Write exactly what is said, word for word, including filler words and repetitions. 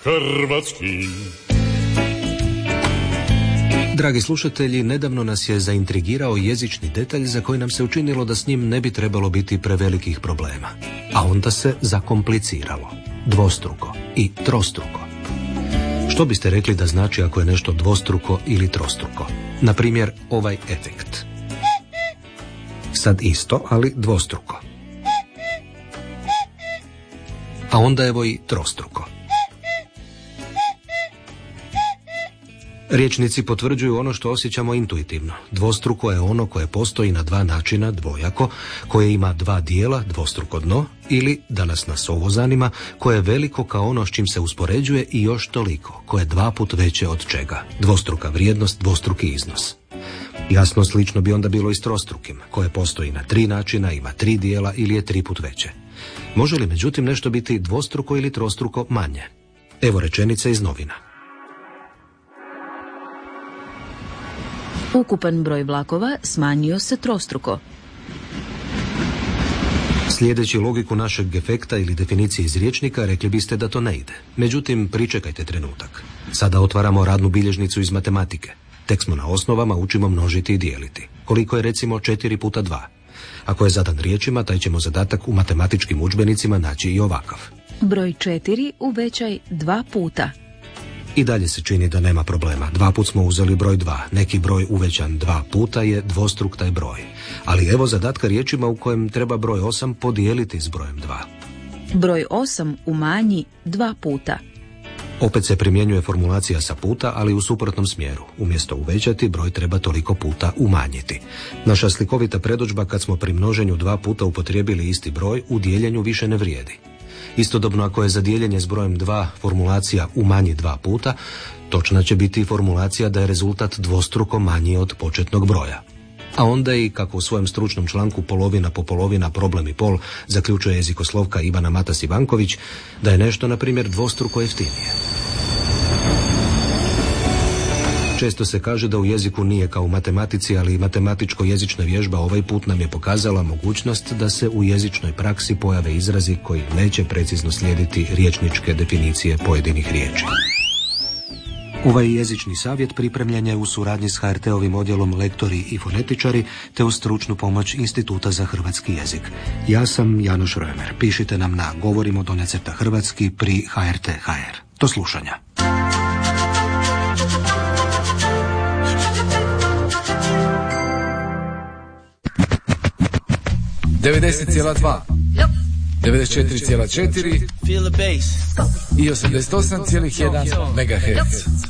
hrvatski. Dragi slušatelji, nedavno nas je zaintrigirao jezični detalj za koji nam se učinilo da s njim ne bi trebalo biti prevelikih problema. A onda se zakompliciralo. Dvostruko i trostruko. Što biste rekli da znači ako je nešto dvostruko ili trostruko? Na primjer, ovaj efekt. Sad isto, ali dvostruko. A onda evo i trostruko. Riječnici potvrđuju ono što osjećamo intuitivno. Dvostruko je ono koje postoji na dva načina, dvojako, koje ima dva dijela, dvostruko dno, ili, danas nas ovo zanima, koje je veliko kao ono s čim se uspoređuje i još toliko, koje je dva put veće od čega. Dvostruka vrijednost, dvostruki iznos. Jasno, slično bi onda bilo i s trostrukim, koje postoji na tri načina, ima tri dijela ili je tri put veće. Može li međutim nešto biti dvostruko ili trostruko manje? Evo rečenice iz novina. Ukupan broj vlakova smanjio se trostruko. Slijedeći logiku našeg efekta ili definicije iz rječnika, rekli biste da to ne ide. Međutim, pričekajte trenutak. Sada otvaramo radnu bilježnicu iz matematike. Tek smo na osnovama, učimo množiti i dijeliti. Koliko je recimo četiri puta dva? Ako je zadan riječima, taj ćemo zadatak u matematičkim udžbenicima naći i ovakav. Broj četiri uvećaj dva puta. I dalje se čini da nema problema. Dva put smo uzeli broj dva. Neki broj uvećan dva puta je dvostruk taj broj. Ali evo zadatka riječima u kojem treba broj osam podijeliti s brojem dva. Broj osam umanji dva puta. Opet se primjenjuje formulacija sa puta, ali u suprotnom smjeru. Umjesto uvećati, broj treba toliko puta umanjiti. Naša slikovita predodžba kad smo pri množenju dva puta upotrijebili isti broj, u dijeljenju više ne vrijedi. Istodobno, ako je za dijeljenje s brojem dva formulacija umanji dva puta, točna će biti formulacija da je rezultat dvostruko manji od početnog broja. A onda i, kako u svojem stručnom članku Polovina po polovina problem i pol zaključuje jezikoslovka Ivana Matas Ivanković, da je nešto, na primjer, dvostruko jeftinije. Često se kaže da u jeziku nije kao u matematici, ali i matematičko-jezična vježba ovaj put nam je pokazala mogućnost da se u jezičnoj praksi pojave izrazi koji neće precizno slijediti riječničke definicije pojedinih riječi. Ovaj jezični savjet pripremljen je u suradnji s ha er te-ovim odjelom Lektori i fonetičari te uz stručnu pomoć Instituta za hrvatski jezik. Ja sam Janoš Römer. Pišite nam na govorimo donja crta hrvatski pri ha er te tačka ha er. Do slušanja. devedeset zarez dva, devedeset četiri zarez četiri i osamdeset osam zarez jedan megaherca.